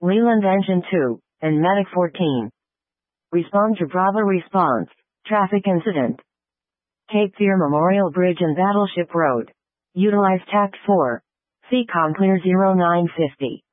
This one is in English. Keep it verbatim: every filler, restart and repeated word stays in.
Leland Engine two, and Medic fourteen. Respond to Bravo response. Traffic incident. Cape Fear Memorial Bridge and Battleship Road. Utilize Tact four. C COM clear zero nine fifty.